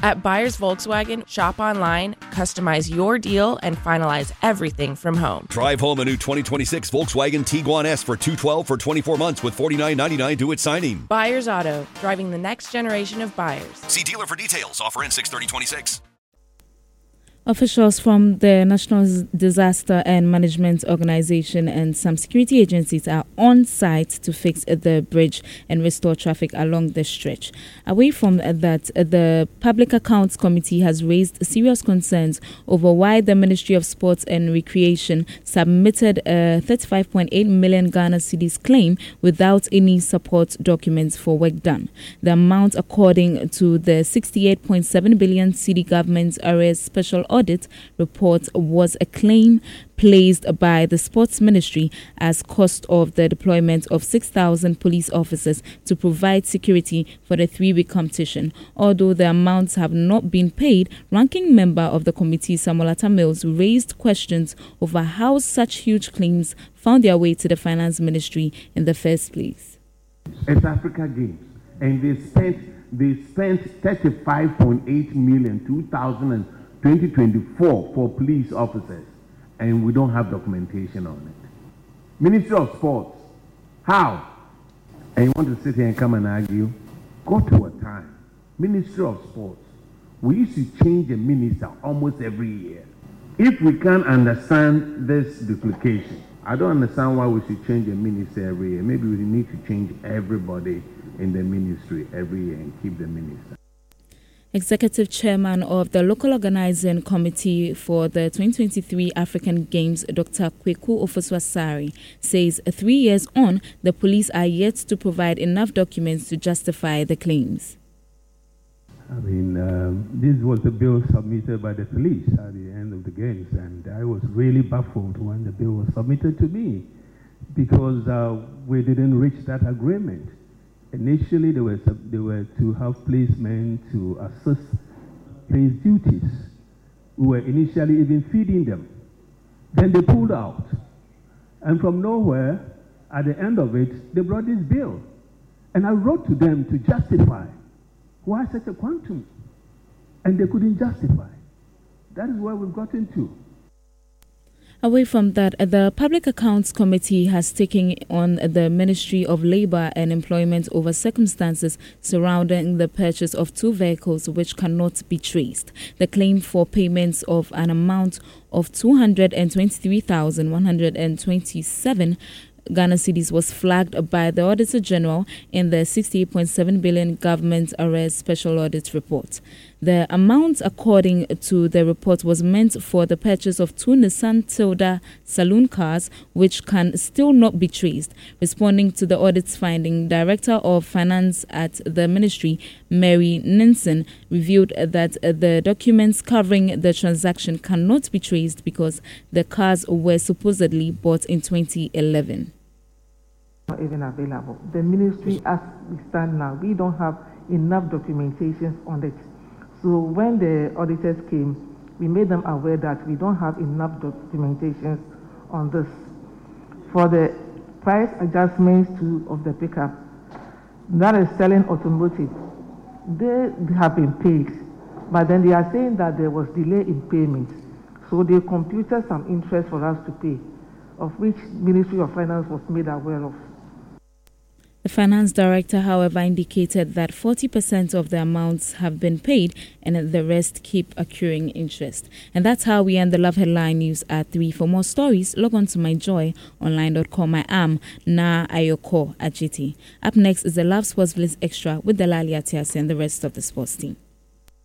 At Buyers Volkswagen, shop online, customize your deal, and finalize everything from home. Drive home a new 2026 Volkswagen Tiguan S for $212 for 24 months with $49.99 due at signing. Buyers Auto, driving the next generation of buyers. See dealer for details. Offer ends 6/30/26. Officials from the National Disaster and Management Organization and some security agencies are on site to fix the bridge and restore traffic along the stretch. Away from that, the Public Accounts Committee has raised serious concerns over why the Ministry of Sports and Recreation submitted a 35.8 million Ghana cedis claim without any support documents for work done. The amount, according to the 68.7 billion cedi government arrears special audit report, was a claim placed by the Sports Ministry as cost of the deployment of 6,000 police officers to provide security for the 3-week competition. Although the amounts have not been paid, ranking member of the committee, Samolata Mills, raised questions over how such huge claims found their way to the Finance Ministry in the first place. It's Africa Games, and they spent 35.8 million 2024 for police officers, and we don't have documentation on it. Ministry of Sports, how? And you want to sit here and come and argue? Go to a time. Ministry of Sports, we used to change a minister almost every year. If we can't understand this duplication, I don't understand why we should change a minister every year. Maybe we need to change everybody in the ministry every year and keep the minister. Executive Chairman of the Local Organizing Committee for the 2023 African Games, Dr. Kweku Ofosu-Asare, says 3 years on, the police are yet to provide enough documents to justify the claims. I mean, this was the bill submitted by the police at the end of the games, and I was really baffled when the bill was submitted to me because we didn't reach that agreement. Initially, they were to have policemen to assist police duties. We were initially even feeding them. Then they pulled out. And from nowhere, at the end of it, they brought this bill. And I wrote to them to justify why such a quantum. And they couldn't justify. That is where we've gotten to. Away from that, the Public Accounts Committee has taken on the Ministry of Labour and Employment over circumstances surrounding the purchase of 2 vehicles which cannot be traced. The claim for payments of an amount of 223,127 Ghana cedis was flagged by the Auditor General in the 68.7 billion government arrears special audit report. The amount, according to the report, was meant for the purchase of 2 Nissan Tilda saloon cars, which can still not be traced. Responding to the audit's finding, Director of Finance at the Ministry, Mary Ninson, revealed that the documents covering the transaction cannot be traced because the cars were supposedly bought in 2011. Not even available. The ministry, as we stand now, we don't have enough documentation on it. So when the auditors came, we made them aware that we don't have enough documentation on this. For the price adjustments of the pickup, that is selling automotive, they have been paid, but then they are saying that there was delay in payment. So they computed some interest for us to pay, of which Ministry of Finance was made aware of. The finance director, however, indicated that 40% of the amounts have been paid and the rest keep accruing interest. And that's how we end the Love Headline News at 3. For more stories, log on to myjoyonline.com. I am Na Ayoko Ajiti. Up next is the Love Sports Village Extra with Delali Atiasi and the rest of the sports team.